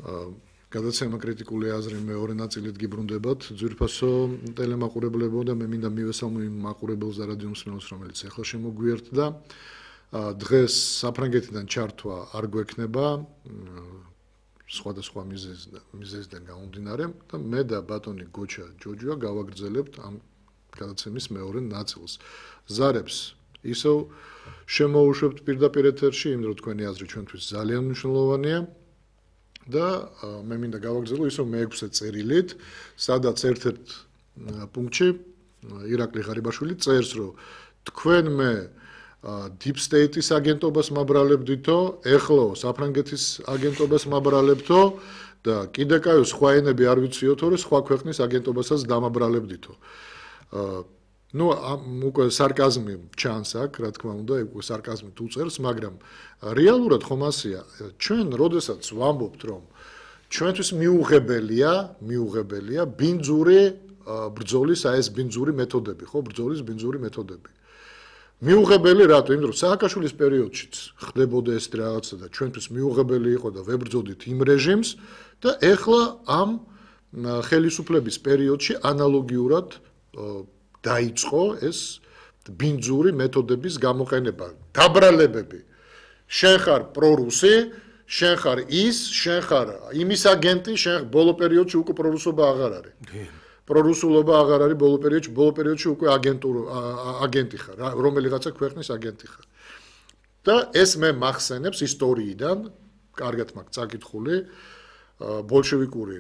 გადაცემა კრიტიკული აზრი მეორე ნაწილით გიბრუნდებათ. ძვირფასო ტელემაყურებლებო და მე მინდა მივესალმო იმ მაყურებელს და რადიო მსმენელს, რომელიც ახლა შემოგვიერთდა. დღეს საფრანგეთიდან ჩართვა არ გვექნება სხვადასხვა მიზეზიდან გამომდინარე და მე და ბატონი გოჩა ჯოჯოა გავაგრძელებთ ამ გადაცემის მეორე ნაწილს. ზარებს ისევ შემოუშვებთ პირდაპირ ეთერში, იმიტომ რომ თქვენი აზრი ჩვენთვის ძალიან მნიშვნელოვანია. და მე მინდა გავაგრძელო ისევ მე-6 წერილით, სადაც ერთ-ერთ პუნქტში ირაკლი ღარიბაშვილი წერს, რომ თქვენ მე Deep State-ის აგენტობას მაბრალებდითო, ეხლა საფრანგეთის აგენტობას მაბრალებთო და კიდე კაი სხვა ენები არ ვიციოთო, რომ სხვა ქვეყნის აგენტობასაც დამაბრალებდითო. ნუ უკვე სარკაზმი ჩანს აქ, რა თქმა უნდა, უკვე სარკაზმი თუ წერს, მაგრამ რეალურად ხომ ასეა. ჩვენ როდესაც ვამბობთ, რომ ჩვენთვის მიუღებელია ბინძური ბრძოლის ეს ბინძური მეთოდები, ხო, ბრძოლის ბინძური მეთოდები. მიუღებელი რატო? იმიტომ რომ სააკაშვილის პერიოდშიც ხდებოდა ეს რაღაცა და ჩვენთვის მიუღებელი იყო და ვებრძოდით იმ რეჟიმს და ეხლა ამ ხელისუფლების პერიოდში ანალოგიურად დაიწყო ეს ბინძური მეთოდების გამოყენება. დაბრალებები. შენ ხარ პრორუსი, შენ ხარ ის, შენ ხარ იმის აგენტი, შენ ბოლო პერიოდში უკვე პრორუსობა აღარ არის. პრორუსულობა აღარ არის ბოლო პერიოდში უკვე აგენტი ხარ, რომელიღაცა ქვეყნის აგენტი ხარ. და ეს მე მახსენებს ისტორიიდან, კარგად მაქვს წაკითხული, ბოლშევიკური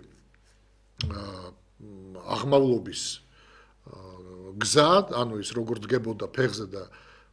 აღმავლობის გზა, ანუ ის როგორ დგებოდა ფეხზე და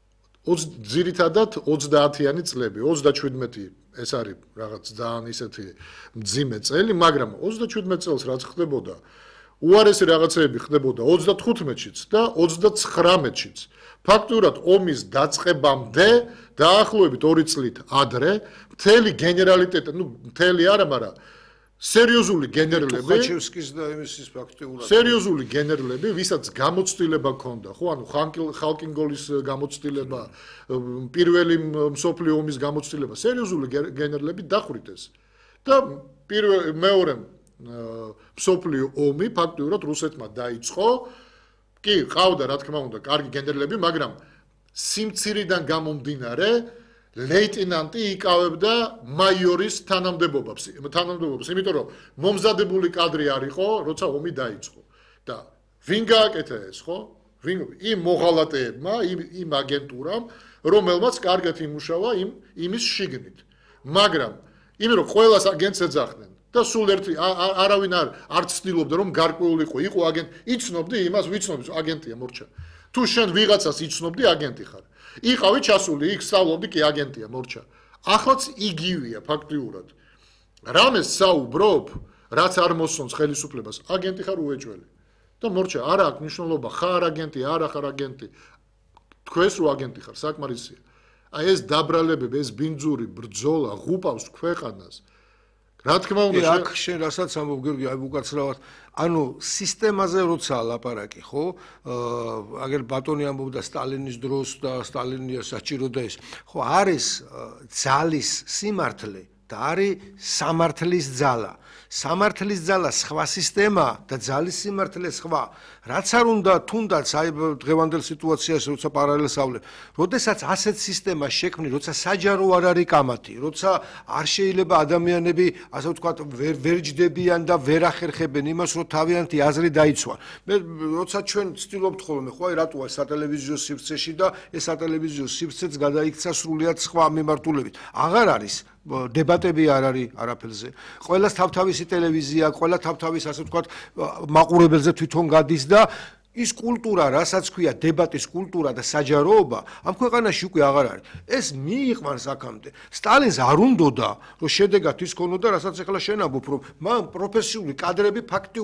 ძირითადად 30-იანი წლები, 37 ეს არის რაღაც ძალიან ისეთი მძიმე წელი, მაგრამ 37 წელს რაც ხდებოდა, უარესი რაღაცეები ხდებოდა 35-შიც და 39-შიც. ფაქტურად ომის დაწყებამდე დაახლოებით 2 წლით ადრე მთელი გენერალიტეტი, ნუ მთელი არა, მაგრამ სერიოზული გენერლები, ტუხაჩევსკის და იმისის ფაქტიურად სერიოზული გენერლები, ვისაც გამოცდილება ჰქონდა, ხო, ანუ ხალკინგოლის გამოცდილება, პირველი მსოფლიო ომის გამოცდილება, სერიოზული გენერლები დახვრიტეს. და მეორე მსოფლიო ომი ფაქტიურად რუსეთმა დაიწყო. კი, ყავდა რა თქმა უნდა კარგი გენერლები, მაგრამ სიმცირიდან გამომდინარე ლეიტენანტი იკავებდა მაიორის თანამდებობებს, იმიტომ რომ მომზადებული კადრი არ იყო, როცა ომი დაიწყო. და ვინ გააკეთა ეს, ხო? იმ მოღალატეებმა, იმ აგენტურამ, რომელმაც კარგად იმუშავა იმის შიგნით. მაგრამ იმიტომ რომ ყველას აგენტს ეძახდნენ და სულ ერთი არავინ არ ცდილობდა რომ გარკვეულიყო, იყო აგენტი, იცნობდი იმას, ვიცნობდი აგენტია მორჩა. თუ შენ ვიღაცას იცნობდი, აგენტი ხარ. იყავი ჩასული, იქ სწავლობდი, კი აგენტია მორჩა. ახლაც იგივეა ფაქტიურად. რამეს საუბრობ, რაც არ მოსწონს ხელისუფლებას, აგენტი ხარ უეჭველი. და მორჩა, არა აქვს მნიშვნელობა, ხარ აგენტი, არა ხარ აგენტი. თქვენს რო აგენტი ხარ, საკმარისია. აი ეს დაბრალებები, ეს ბინძური ბრძოლა ღუპავს ქვეყანას. რა თქმა უნდა, აქ შენ რასაც ამბობ გიორგი, აი უკაცრავად, ანუ სისტემაზე როცა ლაპარაკი, ხო? აგერ ბატონი ამბობდა სტალინის დროს და სტალინია საჭიროდა ეს. ხო, არის ძალის სიმართლე და არის სამართლის ძალა. სამართლის ძალა სხვა სისტემა და ძალის სიმართლე სხვა. რაც არ უნდა, თუნდაც აი დღევანდელ სიტუაციაში როცა პარალელსავლებ, როდესაც ასეთ სისტემას შექმნი, როცა საჯარო არ არის კამათი, როცა არ შეიძლება ადამიანები, ასე ვთქვათ, ვერ ჯდებიან და ვერ ახერხებენ იმას, რომ თავიანთი აზრი დაიცვან. მე როცა ჩვენ ვცდილობთ ხოლმე, ხო, აი რატოა სატელევიზიო სივრცეში და ეს სატელევიზიო სივრცეც გადაიქცა სრულიად სხვა მიმართულებით. აღარ არის დებატები არ არის არაფერზე. ყველას თავთავისი ტელევიზია, ყველა თავთავის ასე ვთქვათ, მაყურებელზე თვითონ გადის და ის კულტურა, რასაც ქვია დებატის კულტურა და საჯაროობა, ამ ქვეყანაში უკვე აღარ არის. ეს მიიყვანს აქამდე. სტალინს არ უნდოდა, რომ შედეგად ის ქონოდა, რასაც ახლა შენ ამბობ, რომ მან პროფესიული კადრები ფაქტიურად